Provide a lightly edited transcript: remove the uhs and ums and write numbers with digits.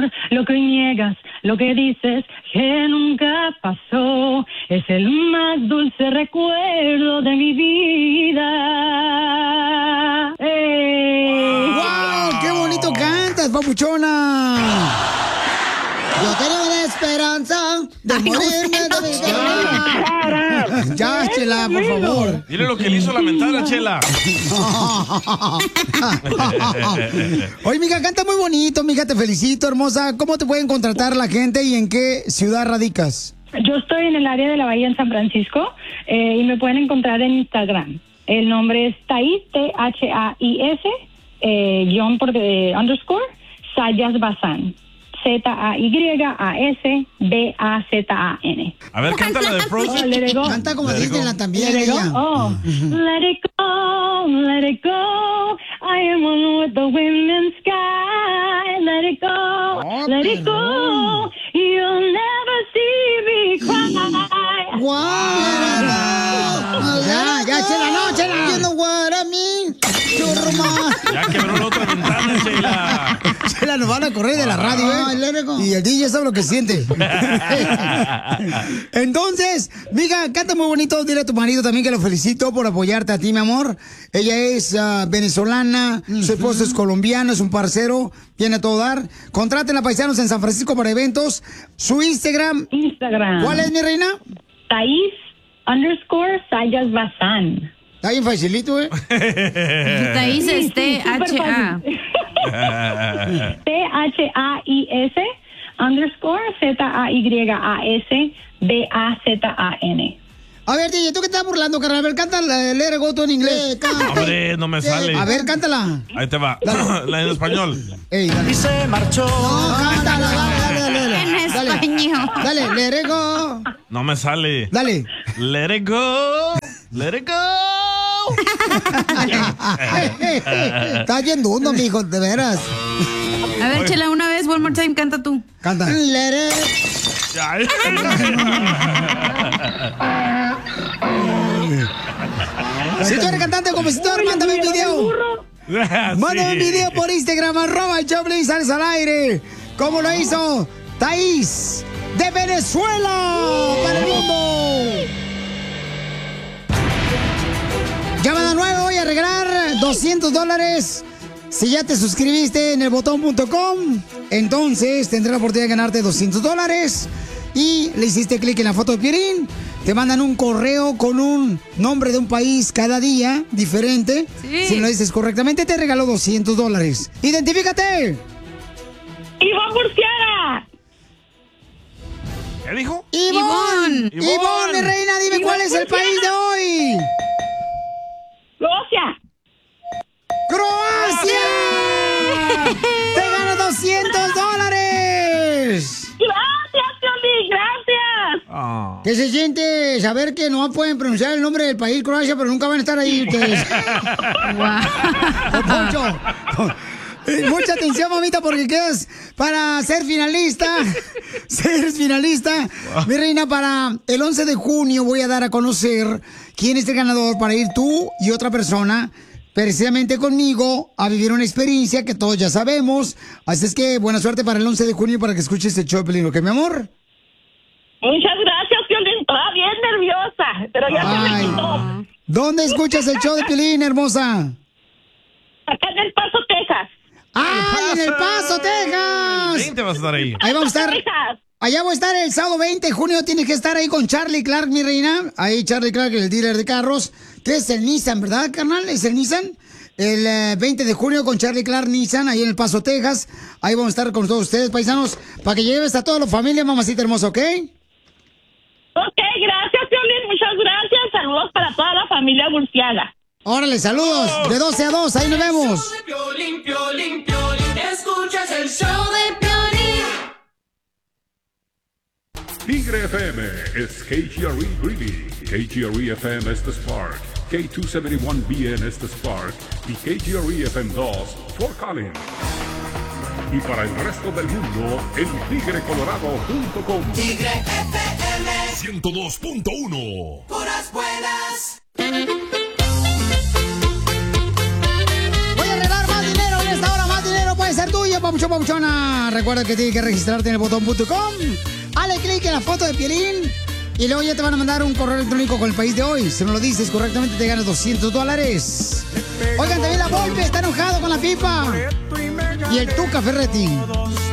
amor, lo que niegas, lo que dices que nunca pasó, es el más dulce recuerdo de mi vida. ¡Wow! ¡Qué bonito cantas, papuchona! Yo tengo la esperanza de morirme de mi vida. Ya, Chela, por favor. Mire lo que le hizo lamentar a Chela. Oye, mija, canta muy bonito, mija, te felicito, hermosa. ¿Cómo te pueden contratar la gente y en qué ciudad radicas? Yo estoy en el área de la Bahía en San Francisco y me pueden encontrar en Instagram. El nombre es Thais, Thais, guión por underscore, Sayas Bazán. Zaysbazan. A ver, canta la de Frozen. Canta como Disneyland también. Let it go, let it go. I am one with the wind and sky. Let it go, let it go. You'll never see me cry. Wow. Ya, Chela, no, Chela. You know what I mean. Ya quebró la otra ventana, Chela. Chela, nos van a correr de la radio, y el DJ sabe lo que siente. Entonces, mija, canta muy bonito. Dile a tu marido también que lo felicito por apoyarte a ti, mi amor. Ella es venezolana, su esposo es colombiano, es un parcero, tiene a todo dar. Contraten a paisanos en San Francisco para eventos. Su Instagram. ¿Cuál es, mi reina? Thais _ Sayas Bazán. Está bien facilito, Thais es T-H-A. Thais _ZAYASBAZAN. A ver, DJ, ¿tú qué estás burlando, carnal? A ver, canta Let It Go tú en inglés. Hombre, no me sale. A ver, cántala. Ahí te va. La en español. Ey, dale. Y se marchó. No, cántala, dale. En español. Dale, Let It Go. No me sale. Dale. Let it go. Let it go. Estás bien dundo, mijo, de veras. A ver, Chela, una vez, one more time, canta tú. Canta. Let it. Si tú eres cantante o compositor, mándame un video. Mándame un video por Instagram, @Choplin, sales al aire. ¿Cómo lo hizo Thais de Venezuela para el mundo? Llamada 9, voy a regalar $200. Si ya te suscribiste en elbotón.com, entonces tendrás la oportunidad de ganarte $200. Y le hiciste clic en la foto de Piolín, te mandan un correo con un nombre de un país cada día diferente. Sí. Si lo dices correctamente, te regaló $200. ¡Identifícate! ¡Ivonne Murciana! ¿Qué dijo? ¡Ivonne! ¡Ivonne, reina, dime cuál es el país de hoy! ¡Croacia! ¡Croacia! ¡Te ganas $200! ¡Gracias, Piolín! ¡Gracias! ¿Qué se siente saber que no pueden pronunciar el nombre del país, Croacia, pero nunca van a estar ahí ustedes? Poncho. Mucha atención, mamita, porque quedas para ser finalista. Eres finalista. Mi reina, para el 11 de junio voy a dar a conocer quién es el ganador para ir tú y otra persona precisamente conmigo a vivir una experiencia que todos ya sabemos. Así es que buena suerte para el 11 de junio para que escuches este show, Piolín, ¿ok, mi amor? Muchas gracias, Piolín. Estaba bien nerviosa, pero ya se me quitó. ¿Dónde escuchas el show de Piolín, hermosa? Acá en El Paso, Texas. ¡Ah, en El Paso, Texas! 20 vas a estar ahí. Ahí vamos a estar. Allá voy a estar el sábado 20 de junio. Tienes que estar ahí con Charlie Clark, mi reina. Ahí Charlie Clark, el dealer de carros, que es el Nissan, ¿verdad, carnal? Es el Nissan. El 20 de junio con Charlie Clark Nissan, ahí en El Paso, Texas. Ahí vamos a estar con todos ustedes, paisanos, para que lleves a toda la familia, mamacita hermosa, ¿ok? Ok, gracias, Piolín. Muchas gracias. Saludos para toda la familia Murciaga. Órale, saludos. De 12 a 2, ahí nos vemos. Piolín, Piolín, Piolín. Escuchas el show de Piolín. Tigre FM es KGRE Greeley, KGRE FM es The Spark, K271BN es The Spark y KGRE FM 2 Fort Collins. Y para el resto del mundo, en tigrecolorado.com. Tigre FM 102.1. puras buenas. Voy a regalar más dinero en esta hora. Más dinero puede ser tuyo, papuchón, papuchona. Recuerda que tienes que registrarte en elbotón.com. Dale clic en la foto de Piolín. Y luego ya te van a mandar un correo electrónico con el país de hoy. Si no lo dices correctamente, te ganas $200. Oigan, también la Volpe está enojado con la pipa. Y el Tuca Ferretti.